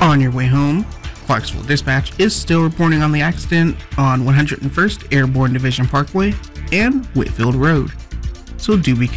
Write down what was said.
On your way home, Clarksville Dispatch is still reporting on the accident on 101st Airborne Division Parkway and Whitfield Road, so do be